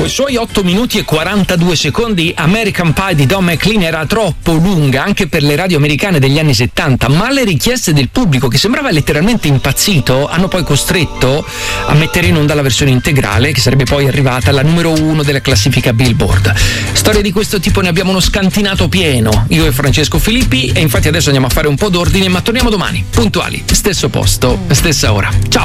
Coi suoi 8 minuti e 42 secondi, American Pie di Don McLean era troppo lunga anche per le radio americane degli anni 70, ma le richieste del pubblico, che sembrava letteralmente impazzito, hanno poi costretto a mettere in onda la versione integrale, che sarebbe poi arrivata alla numero 1 della classifica Billboard. Storie di questo tipo ne abbiamo uno scantinato pieno, io e Francesco Filippi, e infatti adesso andiamo a fare un po' d'ordine, ma torniamo domani, puntuali, stesso posto, stessa ora. Ciao!